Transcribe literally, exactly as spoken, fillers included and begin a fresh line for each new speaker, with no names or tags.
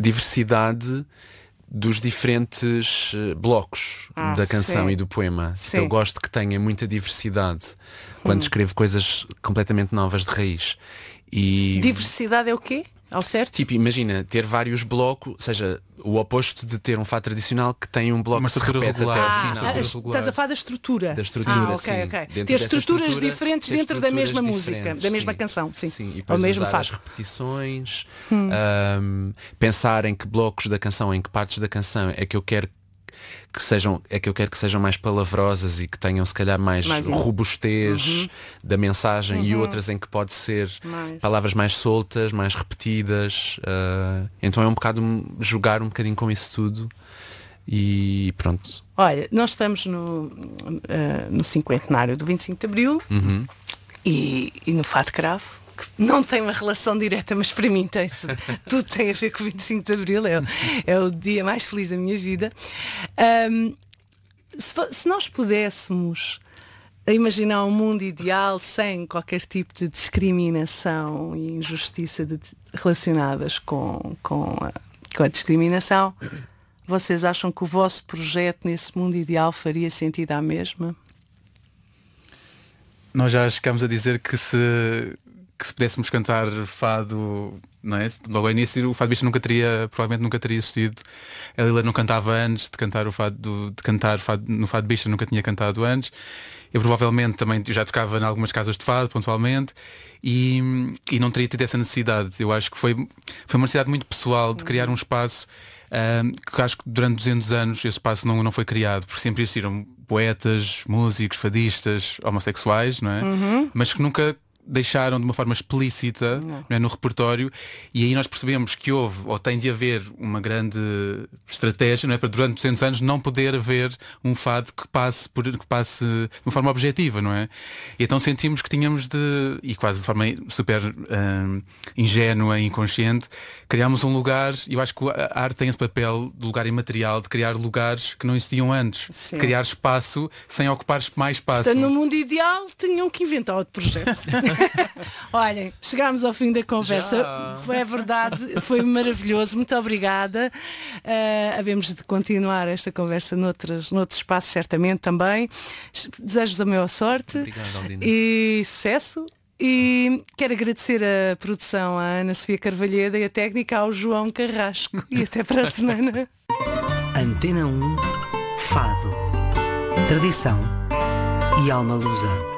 diversidade dos diferentes uh, blocos
ah,
da canção
sim.
e do poema. Sim. Eu gosto que tenha muita diversidade quando hum. escrevo coisas completamente novas de raiz. E...
Diversidade é o quê? Ao certo?
Tipo, imagina, ter vários blocos, ou seja, o oposto de ter um fado tradicional que tem um bloco
uma
que se repete
regular,
até ao
ah,
final.
a, estás a falar da estrutura.
Da estrutura,
ah, ok,
sim.
ok.
Dentro
ter estruturas
estrutura,
diferentes
ter
dentro da mesma
diferentes,
música, da mesma
sim.
canção, sim.
Sim, e
Ou
depois
mesmo
usar
fado.
as repetições,
hum.
um, pensar em que blocos da canção, em que partes da canção é que eu quero que sejam, é que eu quero que sejam mais palavrosas e que tenham se calhar mais, mais robustez uhum. da mensagem uhum. e outras em que pode ser mais. palavras mais soltas, mais repetidas. Uh, então é um bocado jogar um bocadinho com isso tudo e pronto.
Olha, nós estamos no, uh, no cinquentenário do vinte e cinco de Abril
uhum.
e, e no Fado Cravo, que não tem uma relação direta, mas para mim tem, tudo tem a ver com o vinte e cinco de Abril, é, é o dia mais feliz da minha vida. Um, se, se nós pudéssemos imaginar um mundo ideal sem qualquer tipo de discriminação e injustiça de, relacionadas com, com, a, com a discriminação, vocês acham que o vosso projeto nesse mundo ideal faria sentido à mesma?
Nós já chegámos a dizer que se que se pudéssemos cantar fado, não é? Logo ao início o Fado Bicha nunca teria, provavelmente nunca teria existido. A Lila não cantava antes de cantar o fado, de cantar fado, no Fado Bicha nunca tinha cantado antes. Eu provavelmente também já tocava em algumas casas de fado pontualmente e, e não teria tido essa necessidade. Eu acho que foi, foi uma necessidade muito pessoal de criar um espaço um, que acho que durante duzentos anos esse espaço não, não foi criado, porque sempre existiram poetas, músicos, fadistas, homossexuais, não é?
Uhum.
Mas que nunca deixaram de uma forma explícita não. Não é, no repertório, e aí nós percebemos que houve, ou tem de haver uma grande estratégia, não é, para durante duzentos anos não poder haver um fado que passe, por, que passe de uma forma objetiva, não é? E então sentimos que tínhamos de, e quase de forma super hum, ingênua e inconsciente, criámos um lugar, e eu acho que a arte tem esse papel do lugar imaterial, de criar lugares que não existiam antes,
Sim.
de criar espaço sem ocupar mais espaço.
Portanto, no mundo ideal tinham que inventar outro projeto. Olhem, chegámos ao fim da conversa.
Já.
Foi a verdade, foi maravilhoso. Muito obrigada. Uh, havemos de continuar esta conversa noutros, noutros espaços, certamente também. Desejo-vos a maior sorte.
Obrigado, Aldina.
E sucesso. E quero agradecer a produção à Ana Sofia Carvalheda e a técnica ao João Carrasco. E até para a semana.
Antena um, Fado, tradição e alma lusa.